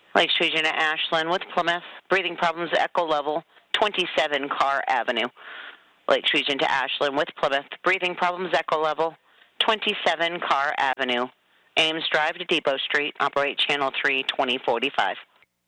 Lakes Region to Ashland with Plymouth. Breathing problems, echo level, 27 Carr Avenue. Lakes Region to Ashland with Plymouth. Breathing problems, echo level, 27 Carr Avenue. Ames Drive to Depot Street. Operate Channel 3, 2045.